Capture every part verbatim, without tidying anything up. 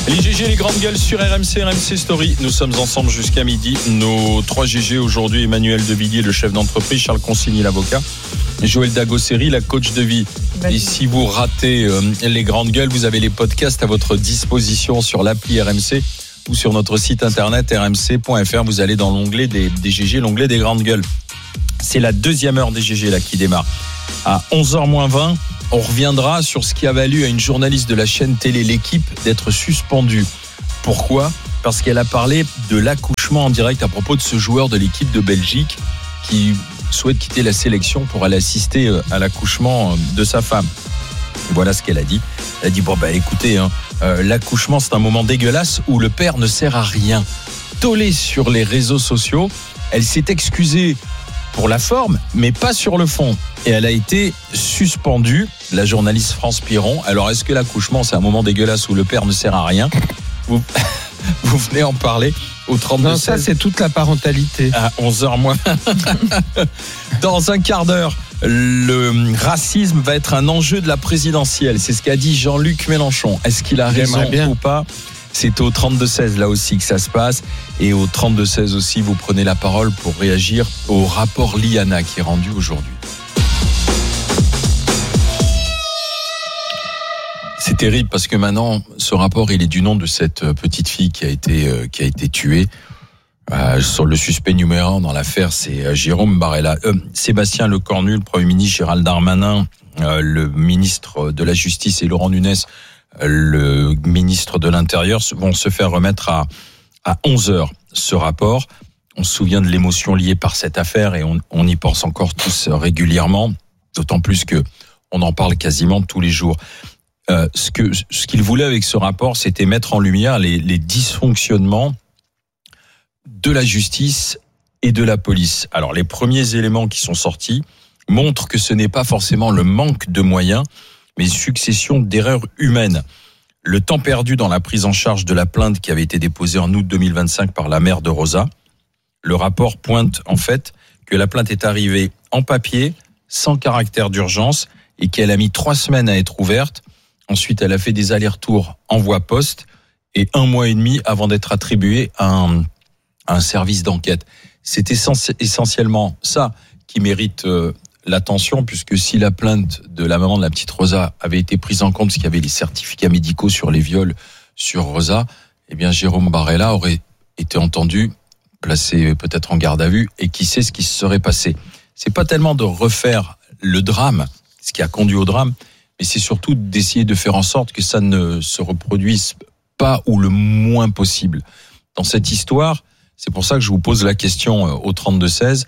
Les G G, les grandes gueules sur R M C, R M C Story. Nous sommes ensemble jusqu'à midi. Nos trois G G aujourd'hui, Emmanuel Devilliers, le chef d'entreprise, Charles Consigny, l'avocat, Joël Dagosseri, la coach de vie. Vas-y. Et si vous ratez euh, les grandes gueules, vous avez les podcasts à votre disposition sur l'appli R M C ou sur notre site internet r m c point f r. Vous allez dans l'onglet des, des G G, l'onglet des grandes gueules. C'est la deuxième heure des G G là qui démarre. À onze heures moins vingt, on reviendra sur ce qui a valu à une journaliste de la chaîne télé L'Équipe d'être suspendue. Pourquoi ? Parce qu'elle a parlé de l'accouchement en direct à propos de ce joueur de l'équipe de Belgique qui souhaite quitter la sélection pour aller assister à l'accouchement de sa femme. Et voilà ce qu'elle a dit. Elle a dit, bon bah écoutez, hein, euh, l'accouchement c'est un moment dégueulasse où le père ne sert à rien. Tollée sur les réseaux sociaux, elle s'est excusée pour la forme, mais pas sur le fond. Et elle a été suspendue, la journaliste France Piron. Alors, est-ce que l'accouchement, c'est un moment dégueulasse où le père ne sert à rien ? Vous, vous venez en parler au trente-deux Non, ça, c'est toute la parentalité. À onze heures moins. Dans un quart d'heure, le racisme va être un enjeu de la présidentielle. C'est ce qu'a dit Jean-Luc Mélenchon. Est-ce qu'il a raison ou pas ? C'est au trente-deux seize là aussi que ça se passe. Et au trente-deux seize aussi, vous prenez la parole pour réagir au rapport Liana qui est rendu aujourd'hui. C'est terrible parce que maintenant, ce rapport, il est du nom de cette petite fille qui a été, euh, qui a été tuée. Euh, sur le suspect numéro un dans l'affaire, c'est euh, Jérôme Barella. Euh, Sébastien Lecornu, le Premier ministre, Gérald Darmanin, euh, le ministre de la Justice et Laurent Nunez, euh, le ministre de l'Intérieur, vont se faire remettre à, à onze heures ce rapport. On se souvient de l'émotion liée par cette affaire et on, on y pense encore tous régulièrement, d'autant plus que on en parle quasiment tous les jours. Euh, ce que ce qu'il voulait avec ce rapport, c'était mettre en lumière les, les dysfonctionnements de la justice et de la police. Alors, les premiers éléments qui sont sortis montrent que ce n'est pas forcément le manque de moyens, mais une succession d'erreurs humaines. Le temps perdu dans la prise en charge de la plainte qui avait été déposée en août deux mille vingt-cinq par la mère de Rosa. Le rapport pointe en fait que la plainte est arrivée en papier, sans caractère d'urgence, et qu'elle a mis trois semaines à être ouverte. Ensuite, elle a fait des allers-retours en voie poste et un mois et demi avant d'être attribuée à un, à un service d'enquête. C'est essentiellement ça qui mérite euh, l'attention, puisque si la plainte de la maman de la petite Rosa avait été prise en compte, parce qu'il y avait les certificats médicaux sur les viols sur Rosa, eh bien Jérôme Barella aurait été entendu, placé peut-être en garde à vue, et qui sait ce qui se serait passé. C'est pas tellement de refaire le drame, ce qui a conduit au drame, mais c'est surtout d'essayer de faire en sorte que ça ne se reproduise pas ou le moins possible. Dans cette histoire, c'est pour ça que je vous pose la question au trente-deux seize.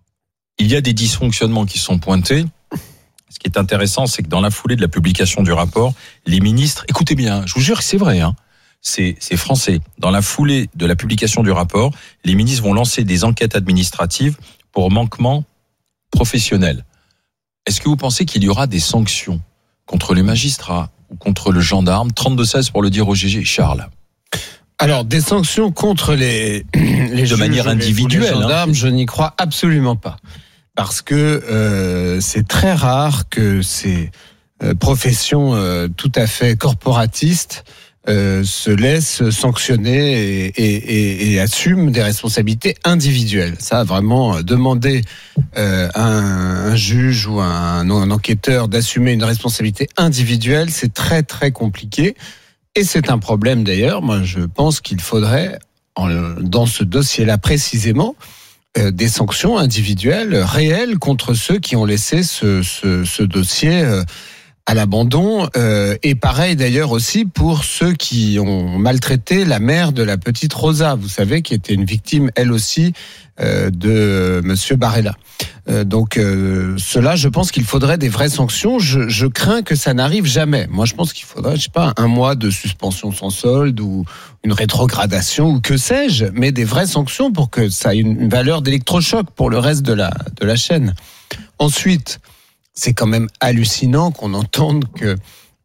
Il y a des dysfonctionnements qui sont pointés. Ce qui est intéressant, c'est que dans la foulée de la publication du rapport, les ministres, écoutez bien, je vous jure que c'est vrai, hein, c'est, c'est français. Dans la foulée de la publication du rapport, les ministres vont lancer des enquêtes administratives pour manquement professionnel. Est-ce que vous pensez qu'il y aura des sanctions contre les magistrats ou contre le gendarme? trente-deux seize pour le dire au G G. Charles. Alors, des sanctions contre les, les de juges, manière individuelle, les gendarmes, hein. Je n'y crois absolument pas. Parce que euh, c'est très rare que ces euh, professions euh, tout à fait corporatistes euh, se laissent sanctionner et, et, et, et assument des responsabilités individuelles. Ça, vraiment, demander euh, à un, un juge ou à un, un enquêteur d'assumer une responsabilité individuelle, c'est très, très compliqué. Et c'est un problème d'ailleurs. Moi, je pense qu'il faudrait, en, dans ce dossier-là précisément, euh, des sanctions individuelles réelles contre ceux qui ont laissé ce, ce, ce dossier euh, à l'abandon. Euh, et pareil d'ailleurs aussi pour ceux qui ont maltraité la mère de la petite Rosa, vous savez, qui était une victime elle aussi euh, de Monsieur Barella. Euh, donc euh, cela, je pense qu'il faudrait des vraies sanctions. Je, je crains que ça n'arrive jamais. Moi, je pense qu'il faudrait, je sais pas, un mois de suspension sans solde ou une rétrogradation ou que sais-je, mais des vraies sanctions pour que ça ait une valeur d'électrochoc pour le reste de la de la chaîne. Ensuite, c'est quand même hallucinant qu'on entende que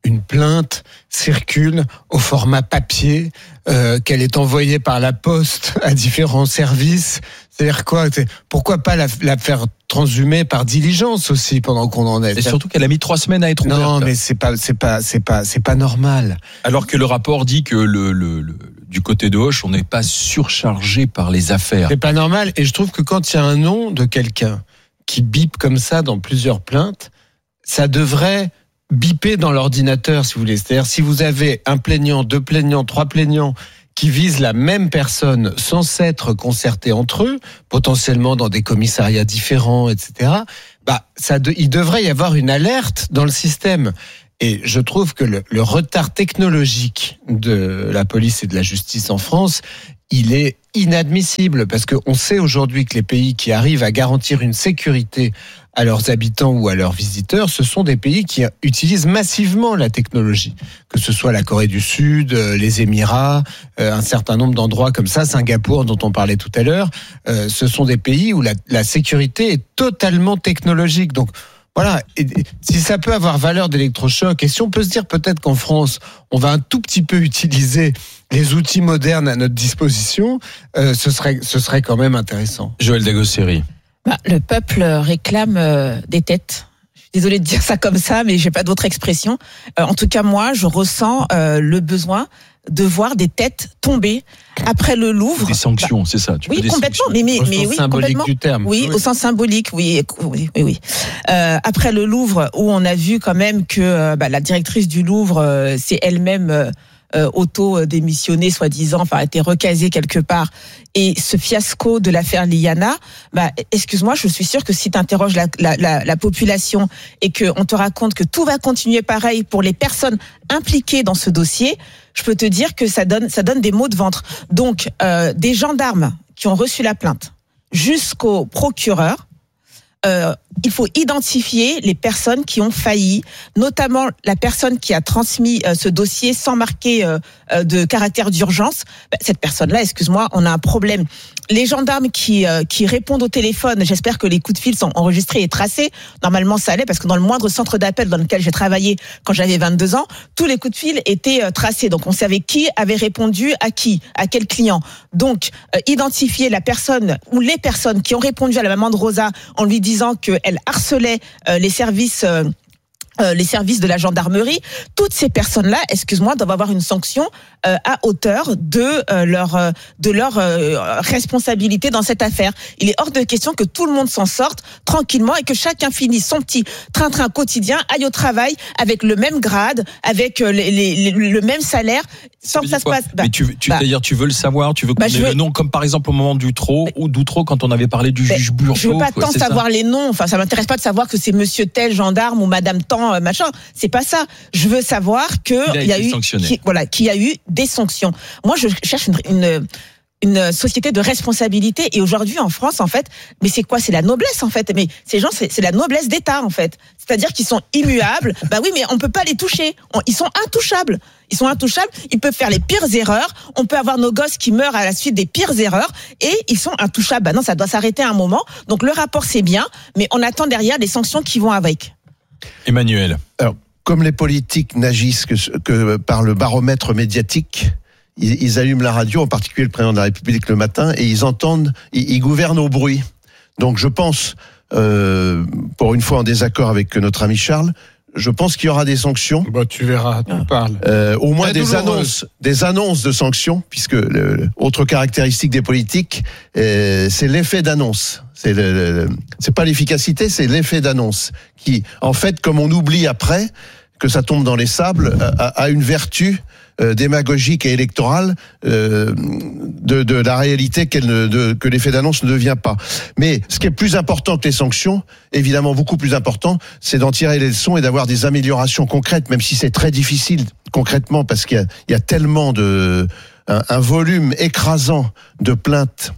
une plainte circule au format papier, euh, qu'elle est envoyée par la poste à différents services. C'est-à-dire quoi? C'est, pourquoi pas la, la faire transhumer par diligence aussi pendant qu'on en est? Et surtout qu'elle a mis trois semaines à être ouverte. Non, mais c'est pas, c'est pas, c'est pas, c'est pas normal. Alors que le rapport dit que le, le, le du côté de Hoche, on n'est pas surchargé par les affaires. C'est pas normal. Et je trouve que quand il y a un nom de quelqu'un qui bip comme ça dans plusieurs plaintes, ça devrait biper dans l'ordinateur, si vous voulez. C'est-à-dire, si vous avez un plaignant, deux plaignants, trois plaignants qui visent la même personne sans s'être concertés entre eux, potentiellement dans des commissariats différents, et cetera, bah, ça de, il devrait y avoir une alerte dans le système. Et je trouve que le, le retard technologique de la police et de la justice en France, il est inadmissible, parce qu'on sait aujourd'hui que les pays qui arrivent à garantir une sécurité à leurs habitants ou à leurs visiteurs, ce sont des pays qui utilisent massivement la technologie, que ce soit la Corée du Sud, les Émirats, un certain nombre d'endroits comme ça, Singapour dont on parlait tout à l'heure, ce sont des pays où la, la sécurité est totalement technologique. Donc voilà, et si ça peut avoir valeur d'électrochoc, et si on peut se dire peut-être qu'en France, on va un tout petit peu utiliser les outils modernes à notre disposition, euh, ce serait, ce serait quand même intéressant. Joël Dagosseri. Bah, le peuple réclame euh, des têtes. Je suis désolée de dire ça comme ça, mais j'ai pas d'autre expression. Euh, en tout cas, moi, je ressens euh, le besoin de voir des têtes tomber après le Louvre. Des sanctions, bah, c'est ça. Tu oui, des complètement. Sanctions. Mais, mais, au mais sens oui, symbolique complètement. du terme. Oui, oui, au sens symbolique. Oui, oui, oui. oui. Euh, après le Louvre, où on a vu quand même que euh, bah, la directrice du Louvre, euh, c'est elle-même. Euh, Euh, auto-démissionné, soi-disant, enfin, a été recasé quelque part. Et ce fiasco de l'affaire Liliana, bah, excuse-moi, je suis sûre que si tu interroges la, la, la, la population et qu'on te raconte que tout va continuer pareil pour les personnes impliquées dans ce dossier, je peux te dire que ça donne, ça donne des maux de ventre. Donc, euh, des gendarmes qui ont reçu la plainte jusqu'au procureur, Euh, il faut identifier les personnes qui ont failli, notamment la personne qui a transmis euh, ce dossier sans marquer euh, euh, de caractère d'urgence. Ben, cette personne-là, excuse-moi, on a un problème. Les gendarmes qui euh, qui répondent au téléphone, j'espère que les coups de fil sont enregistrés et tracés. Normalement, ça allait, parce que dans le moindre centre d'appel dans lequel j'ai travaillé quand j'avais vingt-deux ans, tous les coups de fil étaient euh, tracés. Donc, on savait qui avait répondu à qui, à quel client. Donc, euh, identifier la personne ou les personnes qui ont répondu à la maman de Rosa en lui disant qu'elle harcelait euh, les services euh, euh, les services de la gendarmerie, toutes ces personnes-là, excuse-moi, doivent avoir une sanction euh, à hauteur de euh, leur euh, de leur euh, responsabilité dans cette affaire. Il est hors de question que tout le monde s'en sorte tranquillement et que chacun finisse son petit train-train quotidien, aille au travail avec le même grade, avec euh, les, les, le même salaire, sans que ça se passe. Bah, mais tu, tu, bah, c'est-à-dire, tu veux le savoir, tu veux bah, connaître veux... le nom, comme par exemple au moment d'Outreau ou d'Outreau quand on avait parlé du mais juge Burgot. Je veux pas tant savoir ça les noms. Enfin, ça m'intéresse pas de savoir que c'est Monsieur tel gendarme ou Madame tant machin. C'est pas ça. Je veux savoir que il y a eu, qui, voilà, qu'il y a eu des sanctions. Moi, je cherche une, une une société de responsabilité. Et aujourd'hui, en France, en fait, mais c'est quoi? C'est la noblesse, en fait. Mais ces gens, c'est, c'est la noblesse d'État, en fait. C'est-à-dire qu'ils sont immuables. Bah oui, mais on peut pas les toucher. On, ils sont intouchables. Ils sont intouchables. Ils peuvent faire les pires erreurs. On peut avoir nos gosses qui meurent à la suite des pires erreurs. Et ils sont intouchables. Bah non, ça doit s'arrêter à un moment. Donc le rapport, c'est bien. Mais on attend derrière les sanctions qui vont avec. Emmanuel. Alors, comme les politiques n'agissent que, que par le baromètre médiatique, ils, ils allument la radio, en particulier le président de la République le matin, et ils entendent, ils, ils gouvernent au bruit. Donc je pense, euh, pour une fois en désaccord avec notre ami Charles, je pense qu'il y aura des sanctions. Bah, tu verras, tu ah. parles. Euh, au moins Très des douloureuse. annonces, des annonces de sanctions, puisque le, autre caractéristique des politiques, euh, c'est l'effet d'annonce. C'est, le, le, c'est pas l'efficacité, c'est l'effet d'annonce qui, en fait, comme on oublie après que ça tombe dans les sables, a, a une vertu euh, démagogique et électorale euh, de, de la réalité qu'elle ne, de, que l'effet d'annonce ne devient pas. Mais ce qui est plus important que les sanctions, évidemment beaucoup plus important, c'est d'en tirer les leçons et d'avoir des améliorations concrètes, même si c'est très difficile concrètement parce qu'il y a, il y a tellement de un, un volume écrasant de plaintes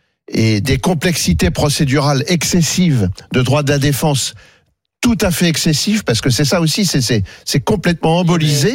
et des complexités procédurales excessives de droit de la défense, tout à fait excessives, parce que c'est ça aussi, c'est, c'est, c'est complètement embolisé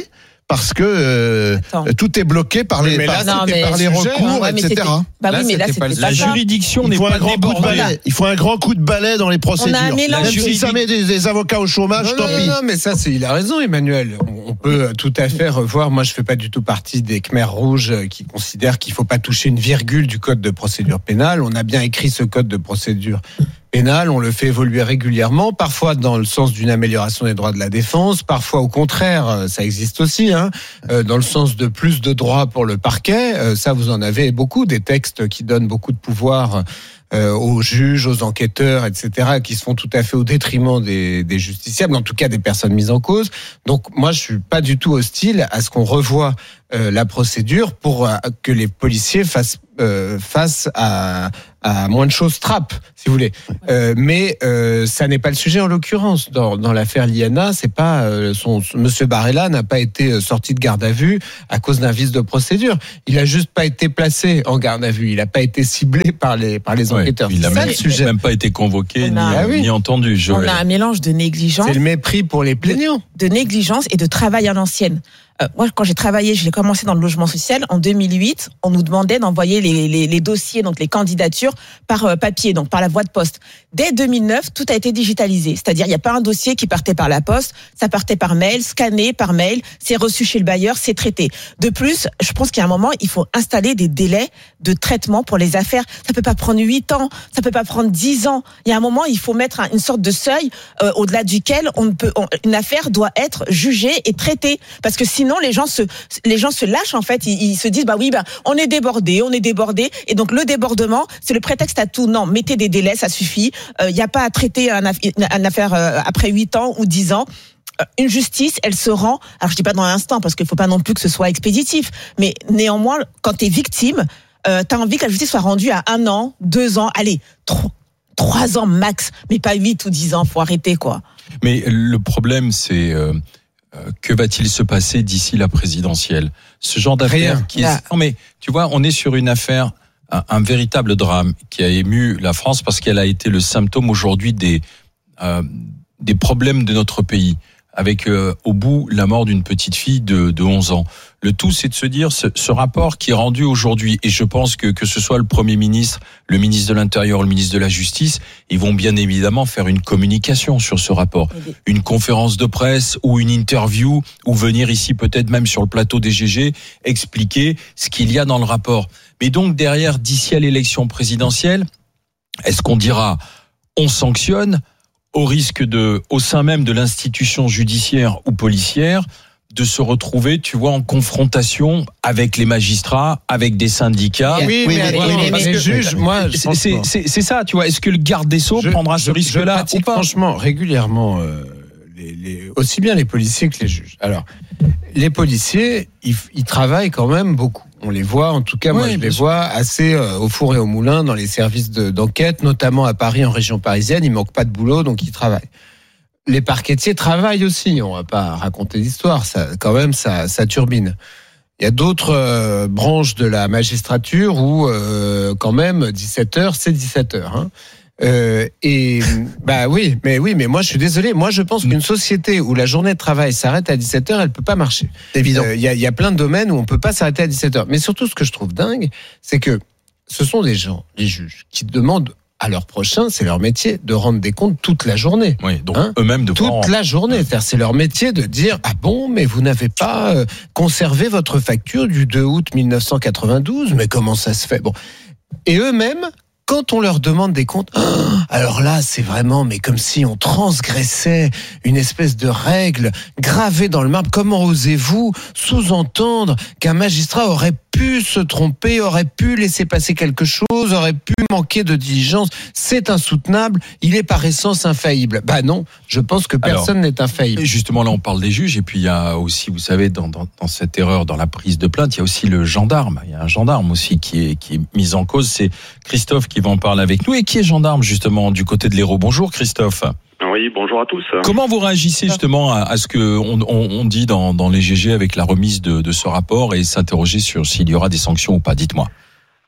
parce que euh, tout est bloqué par les, mais là, par, non, par les sujet, recours, hein, ouais, et cetera. Bah Là, oui, mais là, c'était c'était pas le- pas La ça. juridiction Il n'est faut pas un grand coup de débordée. balai. Il faut un grand coup de balai dans les procédures. un mélange Même de- si ça met des, des avocats au chômage, Non, tant non, pis. non, mais ça, c'est, il a raison, Emmanuel. On peut tout à fait revoir. Moi, je fais pas du tout partie des Khmers rouges qui considèrent qu'il faut pas toucher une virgule du code de procédure pénale. On a bien écrit ce code de procédure pénale. On le fait évoluer régulièrement, parfois dans le sens d'une amélioration des droits de la défense, parfois au contraire, ça existe aussi, hein, dans le sens de plus de droits pour le parquet. Ça, vous en avez beaucoup, des textes qui donnent beaucoup de pouvoir Euh, aux juges, aux enquêteurs, et cetera, qui se font tout à fait au détriment des, des justiciables, en tout cas des personnes mises en cause. Donc moi, je suis pas du tout hostile à ce qu'on revoie euh, la procédure pour euh, que les policiers fassent euh, face à, à moins de choses trappes, si vous voulez. Euh, mais euh, ça n'est pas le sujet en l'occurrence. Dans, dans l'affaire Liana, c'est pas euh, son, son Monsieur Barella n'a pas été sorti de garde à vue à cause d'un vice de procédure. Il a juste pas été placé en garde à vue. Il a pas été ciblé par les par les Ouais, enquêteurs. il n'a C'est ça même, le sujet. même pas été convoqué On ni, a- Ah oui. ni entendu. On Joël. a un mélange de négligence, C'est le mépris pour les plaignants. de négligence et de travail à l'ancienne. Euh, moi, quand j'ai travaillé, j'ai commencé dans le logement social en deux mille huit. On nous demandait d'envoyer les, les, les dossiers, donc les candidatures, par euh, papier, donc par la voie de poste. Dès deux mille neuf, tout a été digitalisé. C'est-à-dire, il n'y a pas un dossier qui partait par la poste, ça partait par mail, scanné par mail, c'est reçu chez le bailleur, c'est traité. De plus, je pense qu'à un moment, il faut installer des délais de traitement pour les affaires. Ça peut pas prendre huit ans, ça peut pas prendre dix ans. Il y a un moment, il faut mettre un, une sorte de seuil euh, au-delà duquel on ne peut, on, une affaire doit être jugée et traitée, parce que sinon les gens se, les gens se lâchent en fait. Ils, ils se disent bah oui, bah on est débordé, on est débordé, et donc le débordement, c'est le prétexte à tout. Non, mettez des délais, ça suffit. Il euh, n'y a pas à traiter un, une affaire euh, après huit ans ou dix ans. Une justice, elle se rend, alors je dis pas dans l'instant parce qu'il faut pas non plus que ce soit expéditif, mais néanmoins, quand tu es victime, euh, tu as envie que la justice soit rendue à un an, deux ans, allez, trois, trois ans max, mais pas huit ou dix ans, faut arrêter quoi. Mais le problème, c'est euh, euh, que va-t-il se passer d'ici la présidentielle ? Ce genre d'affaire Rien. qui est... Ah. Non mais, tu vois, on est sur une affaire, un, un véritable drame qui a ému la France parce qu'elle a été le symptôme aujourd'hui des, euh, des problèmes de notre pays. Avec euh, au bout la mort d'une petite fille de, de onze ans. Le tout, c'est de se dire, ce, ce rapport qui est rendu aujourd'hui, et je pense que que ce soit le Premier ministre, le ministre de l'Intérieur, le ministre de la Justice, ils vont bien évidemment faire une communication sur ce rapport. Une conférence de presse ou une interview, ou venir ici peut-être même sur le plateau des G G, expliquer ce qu'il y a dans le rapport. Mais donc derrière, d'ici à l'élection présidentielle, est-ce qu'on dira, on sanctionne au risque de, au sein même de l'institution judiciaire ou policière, de se retrouver, tu vois, en confrontation avec les magistrats, avec des syndicats. Oui, oui, mais, mais- oui, oui, mais parce les que- juges, moi, je C'est, pense c'est, pas. c'est, c'est ça, tu vois. Est-ce que le garde des Sceaux Je- prendra je- ce risque-là je ou pratique pas ? Franchement, régulièrement, euh, les, les, aussi bien les policiers que les juges. Alors, les policiers, ils, ils travaillent quand même beaucoup. On les voit, en tout cas, moi, Oui, je bien les sûr. vois assez euh, au four et au moulin dans les services de, d'enquête, notamment à Paris, en région parisienne. Il manque pas de boulot, donc ils travaillent. Les parquetiers travaillent aussi. On va pas raconter l'histoire. Ça, quand même, ça, ça turbine. Il y a d'autres euh, branches de la magistrature où, euh, quand même, dix-sept heures, c'est dix-sept heures. Hein. Euh, et bah oui, mais oui, mais moi je suis désolé. Moi je pense qu'une société où la journée de travail s'arrête à dix-sept heures, elle peut pas marcher. C'est évident. Il euh, y, a, y a plein de domaines où on peut pas s'arrêter à dix-sept heures. Mais surtout, ce que je trouve dingue, c'est que ce sont des gens, les juges, qui demandent à leur prochain, c'est leur métier, de rendre des comptes toute la journée. Oui, donc Hein eux-mêmes de Toute la journée. C'est-à-dire, c'est leur métier de dire ah bon, mais vous n'avez pas euh, conservé votre facture du deux août mille neuf cent quatre-vingt-douze. Mais comment ça se fait ? Bon. Et eux-mêmes, quand on leur demande des comptes, oh, alors là, c'est vraiment, mais comme si on transgressait une espèce de règle gravée dans le marbre. Comment osez-vous sous-entendre qu'un magistrat aurait pu se tromper, aurait pu laisser passer quelque chose, aurait pu manquer de diligence? C'est insoutenable, il est par essence infaillible. Bah non, je pense que personne Alors, n'est infaillible. Et justement, là, on parle des juges, et puis il y a aussi, vous savez, dans, dans, dans cette erreur, dans la prise de plainte, il y a aussi le gendarme. Il y a un gendarme aussi qui est, qui est mis en cause. C'est Christophe qui va en parler avec nous, et qui est gendarme, justement, du côté de l'Hérault. Bonjour, Christophe. Oui, bonjour à tous. Comment vous réagissez justement à, à ce que on, on, on dit dans, dans les G G avec la remise de, de ce rapport, et s'interroger sur s'il y aura des sanctions ou pas? Dites-moi.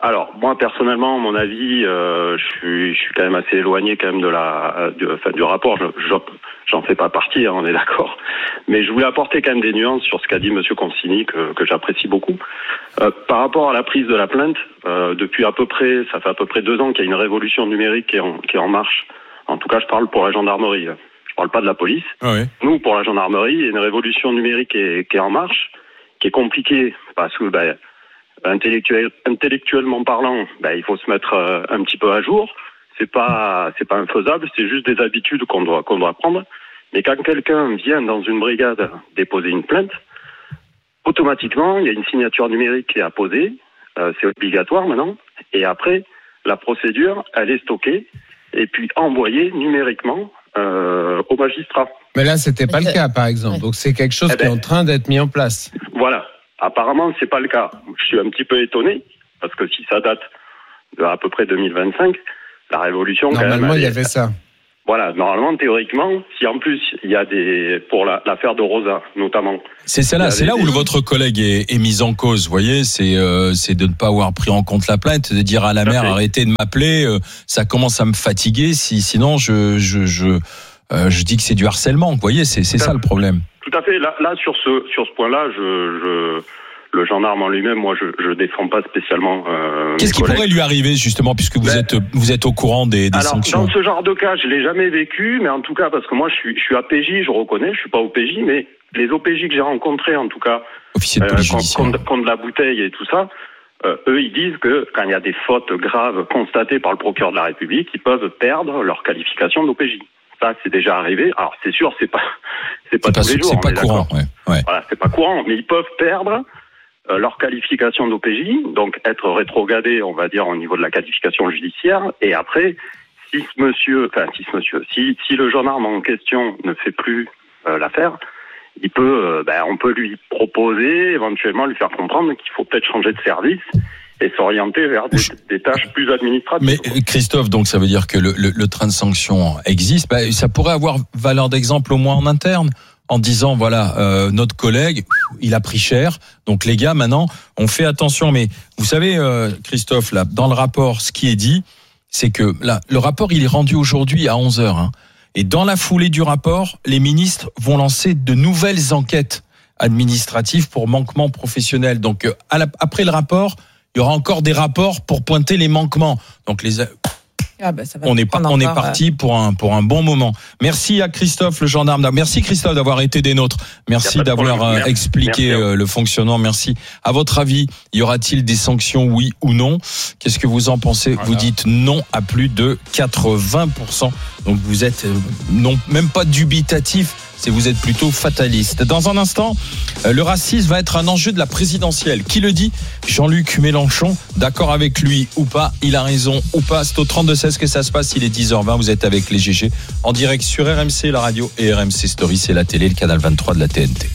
Alors, moi, personnellement, à mon avis, euh, je suis, je suis quand même assez éloigné quand même de la, du, enfin, du rapport. Je, je, j'en fais pas partie, hein, on est d'accord. Mais je voulais apporter quand même des nuances sur ce qu'a dit Monsieur Consigny, que, que j'apprécie beaucoup. Euh, par rapport à la prise de la plainte, euh, depuis à peu près, ça fait à peu près deux ans qu'il y a une révolution numérique qui est en, qui est en marche. En tout cas, je parle pour la gendarmerie. Je parle pas de la police. Ah oui. Nous, pour la gendarmerie, il y a une révolution numérique qui est, qui est en marche, qui est compliquée parce que, ben, Intellectuel, intellectuellement parlant, ben, il faut se mettre euh, un petit peu à jour. C'est pas, c'est pas infaisable, c'est juste des habitudes qu'on doit, qu'on doit prendre. Mais quand quelqu'un vient dans une brigade déposer une plainte, automatiquement, il y a une signature numérique qui est apposée. Euh, c'est obligatoire maintenant. Et après, la procédure, elle est stockée et puis envoyée numériquement euh, au magistrat. Mais là, c'était pas le cas, par exemple. Donc, c'est quelque chose eh ben, qui est en train d'être mis en place. Voilà. Apparemment, c'est pas le cas. Je suis un petit peu étonné, parce que si ça date de à peu près deux mille vingt-cinq, la révolution... Normalement, quand même, il y est... avait ça. Voilà, normalement, théoriquement, si en plus, il y a des... Pour la, l'affaire de Rosa, notamment... C'est celle-là, c'est là où des... votre collègue est, est mis en cause, vous voyez, c'est, euh, c'est de ne pas avoir pris en compte la plainte, de dire à la mère, arrêtez de m'appeler, euh, ça commence à me fatiguer, si, sinon je... je, je Euh, je dis que c'est du harcèlement, vous voyez, c'est, c'est ça le problème. Tout à fait. Là, là sur ce sur ce point-là, je, je le gendarme en lui-même, moi, je je défends pas spécialement. Euh, Qu'est-ce qui collègues. pourrait lui arriver justement, puisque vous ben, êtes vous êtes au courant des, des alors, sanctions? Dans ce genre de cas, je l'ai jamais vécu, mais en tout cas, parce que moi, je suis je suis A P J, je reconnais, je suis pas O P J, mais les O P J que j'ai rencontrés, en tout cas, officier de police euh, judiciaire, contre, contre la bouteille et tout ça. Euh, eux, ils disent que quand il y a des fautes graves constatées par le procureur de la République, ils peuvent perdre leur qualification d'O P J. Ça, c'est déjà arrivé. Alors, c'est sûr, c'est pas, c'est pas c'est tous pas, les jours. C'est pas courant, ouais, ouais. Voilà, c'est pas courant, mais ils peuvent perdre euh, leur qualification d'O P J, donc être rétrogradés, on va dire, au niveau de la qualification judiciaire. Et après, si ce monsieur, enfin, si ce monsieur, si, si le gendarme en question ne fait plus euh, l'affaire, il peut, euh, ben, on peut lui proposer, éventuellement, lui faire comprendre qu'il faut peut-être changer de service et s'orienter vers des, des tâches plus administratives. Mais Christophe, donc ça veut dire que le, le, le train de sanction existe. Bah, ça pourrait avoir valeur d'exemple au moins en interne, en disant voilà, euh, notre collègue, il a pris cher. Donc les gars, maintenant, on fait attention. Mais vous savez, euh, Christophe, là, dans le rapport, ce qui est dit, c'est que là, le rapport, il est rendu aujourd'hui à onze heures. Hein, et dans la foulée du rapport, les ministres vont lancer de nouvelles enquêtes administratives pour manquements professionnels. Donc euh, à la, après le rapport, il y aura encore des rapports pour pointer les manquements. Donc les ah ben ça va on est pas, on est parti euh... pour un pour un bon moment. Merci à Christophe le gendarme. Merci Christophe d'avoir été des nôtres. Merci d'avoir euh, expliqué euh, le fonctionnement. Merci. À votre avis, y aura-t-il des sanctions, oui ou non? Qu'est-ce que vous en pensez? Voilà. Vous dites non à plus de quatre-vingts pour cent. Donc vous êtes euh, non même pas dubitatif. Si vous êtes plutôt fataliste. Dans un instant, le racisme va être un enjeu de la présidentielle. Qui le dit? Jean-Luc Mélenchon. D'accord avec lui ou pas? Il a raison ou pas? C'est au trente-deux seize que ça se passe. Il est dix heures vingt. Vous êtes avec les G G en direct sur R M C, la radio, et R M C Story, c'est la télé, le canal vingt-trois de la T N T.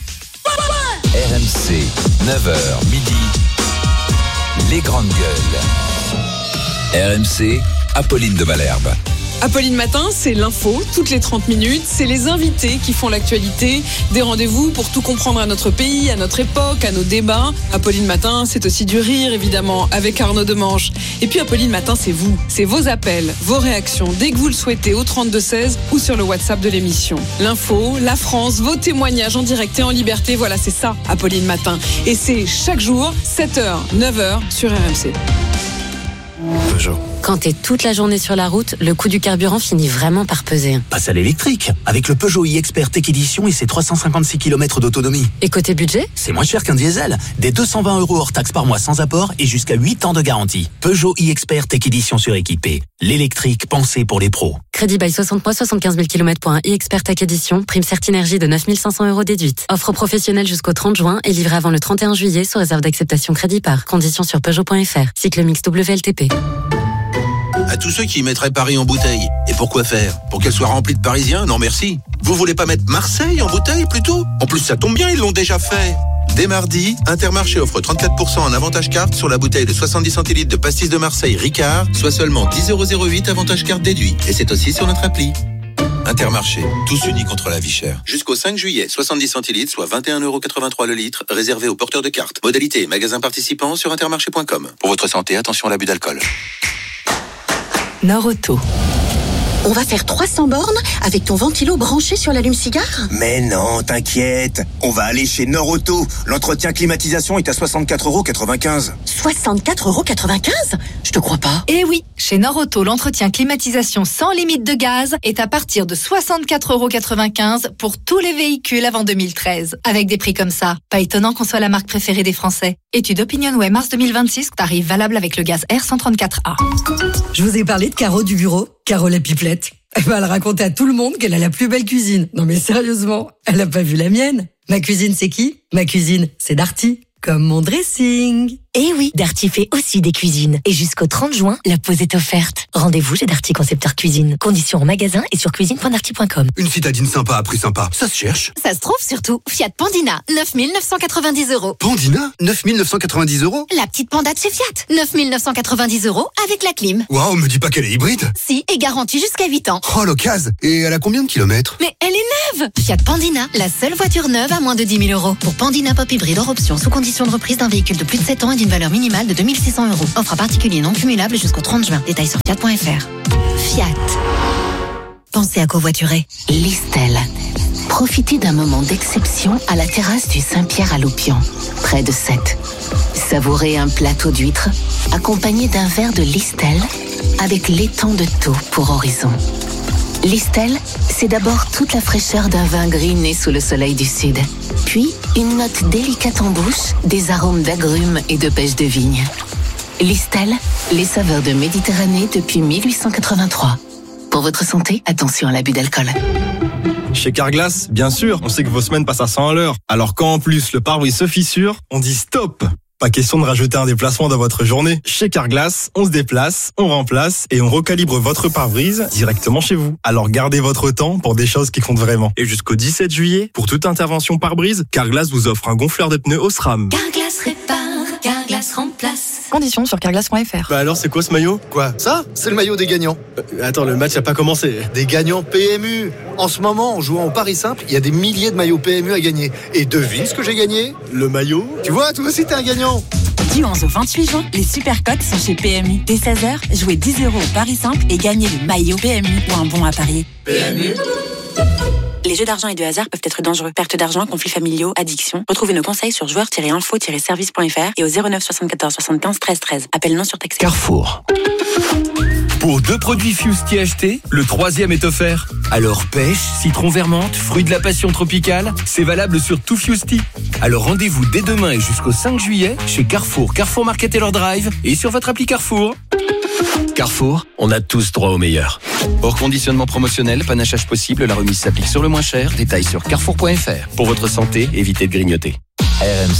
R M C, neuf heures midi. Les grandes gueules. R M C, Apolline de Malherbe. Apolline Matin, c'est l'info, toutes les trente minutes, c'est les invités qui font l'actualité, des rendez-vous pour tout comprendre à notre pays, à notre époque, à nos débats. Apolline Matin, c'est aussi du rire, évidemment, avec Arnaud Demange. Et puis Apolline Matin, c'est vous, c'est vos appels, vos réactions, dès que vous le souhaitez, au trente-deux seize ou sur le WhatsApp de l'émission. L'info, la France, vos témoignages en direct et en liberté, voilà, c'est ça, Apolline Matin. Et c'est chaque jour, sept heures, neuf heures, sur R M C. Peugeot. Quand t'es toute la journée sur la route, le coût du carburant finit vraiment par peser. Passe à l'électrique, avec le Peugeot e-Expert Tech Edition et ses trois cent cinquante-six kilomètres d'autonomie. Et côté budget ? C'est moins cher qu'un diesel. Des deux cent vingt euros hors taxe par mois sans apport et jusqu'à huit ans de garantie. Peugeot e-Expert Tech Edition suréquipé. L'électrique pensé pour les pros. Crédit bail soixante mois, soixante-quinze mille kilomètres pour un e-Expert Tech Edition. Prime Certinergie de neuf mille cinq cents euros déduite. Offre professionnelle jusqu'au trente juin et livrée avant le trente et un juillet sous réserve d'acceptation crédit par. Conditions sur Peugeot point F R. Cycle mix W L T P. À tous ceux qui mettraient Paris en bouteille. Et pourquoi faire? Pour qu'elle soit remplie de Parisiens? Non merci. Vous voulez pas mettre Marseille en bouteille plutôt? En plus ça tombe bien, ils l'ont déjà fait. Dès mardi, Intermarché offre trente-quatre pour cent en avantage carte sur la bouteille de soixante-dix centilitres de pastis de Marseille Ricard, soit seulement dix euros zéro huit avantage carte déduit. Et c'est aussi sur notre appli. Intermarché, tous unis contre la vie chère. Jusqu'au cinq juillet, soixante-dix centilitres, soit vingt et un euros quatre-vingt-trois le litre, réservé aux porteurs de cartes. Modalité et magasins participants sur intermarché point com. Pour votre santé, attention à l'abus d'alcool. Nord-Auto. On va faire trois cents bornes avec ton ventilo branché sur l'allume-cigare ? Mais non, t'inquiète. On va aller chez Nord-Auto. L'entretien climatisation est à soixante-quatre euros quatre-vingt-quinze. soixante-quatre euros quatre-vingt-quinze ? Je te crois pas. Eh oui, chez Nord-Auto, l'entretien climatisation sans limite de gaz est à partir de soixante-quatre euros quatre-vingt-quinze pour tous les véhicules avant deux mille treize. Avec des prix comme ça, pas étonnant qu'on soit la marque préférée des Français. Étude OpinionWay mars deux mille vingt-six, tarif valable avec le gaz R cent trente-quatre A. Je vous ai parlé de Caro du bureau, Caro la pipelette. Eh ben, elle racontait à tout le monde qu'elle a la plus belle cuisine. Non mais sérieusement, elle a pas vu la mienne. Ma cuisine, c'est qui ? Ma cuisine, c'est Darty. Comme mon dressing. Eh oui, Darty fait aussi des cuisines. Et jusqu'au trente juin, la pause est offerte. Rendez-vous chez Darty Concepteur Cuisine. Conditions en magasin et sur cuisine point darty point com. Une citadine sympa à prix sympa, ça se cherche. Ça se trouve surtout. Fiat Pandina, neuf mille neuf cent quatre-vingt-dix euros. Pandina, neuf mille neuf cent quatre-vingt-dix euros. La petite Panda de chez Fiat, neuf mille neuf cent quatre-vingt-dix euros avec la clim. Waouh, me dis pas qu'elle est hybride. Si, et garantie jusqu'à huit ans. Oh, l'occasion. Et elle a combien de kilomètres ? Mais elle est neuve. Fiat Pandina, la seule voiture neuve à moins de dix mille euros. Pour Pandina Pop Hybride hors option, sous condition de reprise d'un véhicule de plus de sept ans et d'une valeur minimale de deux mille six cents euros. Offre à particulier non cumulable jusqu'au trente juin. Détails sur fiat point f r. Fiat. Pensez à covoiturer. Listel. Profitez d'un moment d'exception à la terrasse du Saint-Pierre à Loupian, près de Sète. Savourez un plateau d'huîtres accompagné d'un verre de Listel avec l'étang de Thau pour horizon. Listel, c'est d'abord toute la fraîcheur d'un vin gris né sous le soleil du sud. Puis, une note délicate en bouche, des arômes d'agrumes et de pêche de vigne. Listel, les saveurs de Méditerranée depuis mille huit cent quatre-vingt-trois. Pour votre santé, attention à l'abus d'alcool. Chez Carglass, bien sûr, on sait que vos semaines passent à cent à l'heure. Alors quand en plus le pare-brise se fissure, on dit stop. Pas question de rajouter un déplacement dans votre journée. Chez Carglass, on se déplace, on remplace et on recalibre votre pare-brise directement chez vous. Alors gardez votre temps pour des choses qui comptent vraiment. Et jusqu'au dix-sept juillet, pour toute intervention pare-brise, Carglass vous offre un gonfleur de pneus au SRAM. Carglass répare, Carglass remplace. Conditions sur carglass point f r. Bah alors c'est quoi ce maillot ? Quoi ? Ça ? C'est le maillot des gagnants. euh, Attends, le match a pas commencé. Des gagnants P M U. En ce moment, en jouant au Paris Simple, il y a des milliers de maillots P M U à gagner. Et devine ce que j'ai gagné ? Le maillot ? Tu vois, toi aussi t'es un gagnant. Du onze au vingt-huit juin, les Supercotes sont chez P M U. Dès seize heures, jouez dix euros au Paris Simple et gagnez le maillot P M U ou un bon à parier. P M U. Les jeux d'argent et de hasard peuvent être dangereux. Perte d'argent, conflits familiaux, addiction. Retrouvez nos conseils sur joueurs tiret info tiret service point f r et au zéro neuf soixante-quatorze soixante-quinze treize treize. Appel non surtaxé. Carrefour. Pour deux produits Fusti achetés, le troisième est offert. Alors pêche, citron vermente, fruit de la passion tropicale, c'est valable sur tout Fusti. Alors rendez-vous dès demain et jusqu'au cinq juillet chez Carrefour, Carrefour Market et leur drive et sur votre appli Carrefour. Carrefour, on a tous droit au meilleur. Hors conditionnement promotionnel, panachage possible, la remise s'applique sur le moins cher. Détails sur carrefour point f r. Pour votre santé, évitez de grignoter. R M C.